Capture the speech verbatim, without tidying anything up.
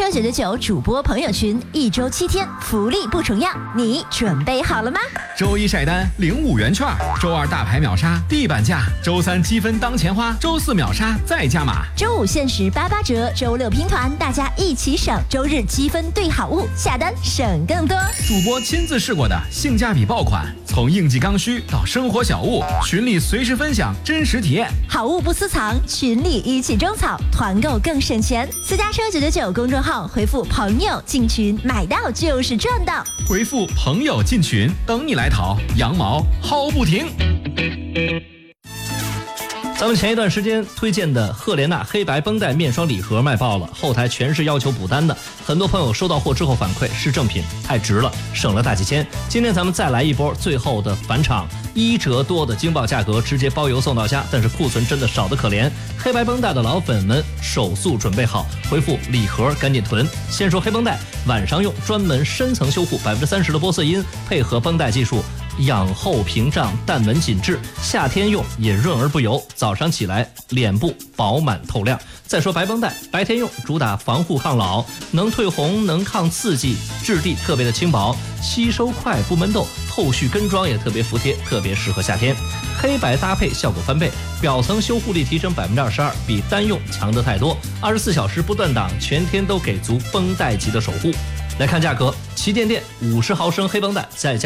车九九九主播朋友群，一周七天，福利不重样，你准备好了吗？ 周一晒单领五元券，周二大牌秒杀地板价，周三积分当钱花，周四秒杀再加码， 周五限时八八折，周六拼团，大家一起省，周日积分兑好物，下单省更多。 主播亲自试过的性价比爆款，从应季刚需到生活小物，群里随时分享真实体验， 好物不私藏，群里一起种草，团购更省钱。私家车九九九公众号回复朋友进群，买到就是赚到。 回复朋友进群，等你来淘，羊毛薅不停。 咱们前一段时间推荐的赫莲娜黑白绷带面霜礼盒卖爆了，后台全是要求补单的，很多朋友收到货之后反馈是正品，太值了，省了大几千。今天咱们再来一波最后的返场，一折多的惊爆价格，直接包邮送到家，但是库存真的少得可怜。黑白绷带的老粉们手速准备好，回复礼盒赶紧囤。先说黑绷带，晚上用专门深层修护百分之三十的玻色因，配合绷带技术，养厚屏障，淡纹紧致，夏天用也润而不油，早上起来脸部饱满透亮。再说白绷带，白天用主打防护抗老，能退红，能抗刺激，质地特别的轻薄，吸收快不闷痘，后续跟妆也特别服帖，特别适合夏天。黑白搭配效果翻倍，表层修护力提升百分之二十二，比单用强得太多。二十四小时不断档，全天都给足绷带级的守护。来看价格，旗舰店五十毫升黑绷带再加